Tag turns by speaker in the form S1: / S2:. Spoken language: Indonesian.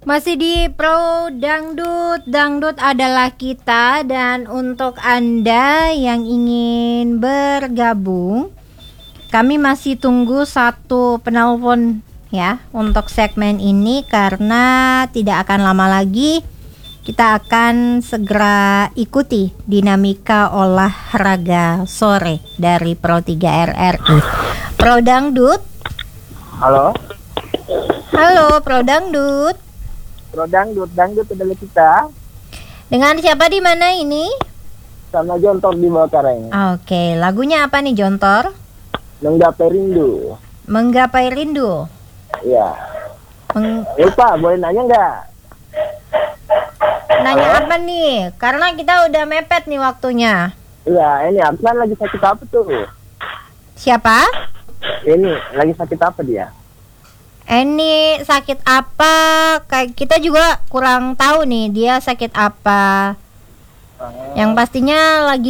S1: Masih di Pro Dangdut, Dangdut adalah kita. Dan untuk Anda yang ingin bergabung, kami masih tunggu satu penelpon ya untuk segmen ini, karena tidak akan lama lagi kita akan segera ikuti dinamika olahraga sore dari Pro 3 RRI. Pro Dangdut.
S2: Halo.
S1: Halo Pro Dangdut.
S2: Pro Dangdut adalah kita.
S1: Dengan siapa di mana ini?
S2: Sama Jontor di Bawakaraeng.
S1: Oke, lagunya apa nih Jontor?
S2: Menggapai rindu.
S1: Menggapai rindu.
S2: Iya. Lupa, boleh nanya nggak?
S1: Nanya
S2: Halo?
S1: apa nih? Karena kita udah mepet nih waktunya.
S2: Iya, ini Aksan lagi sakit apa tuh?
S1: Siapa?
S2: Ini lagi sakit apa dia?
S1: Ini sakit apa? Kayak kita juga kurang tahu nih dia sakit apa. Yang pastinya lagi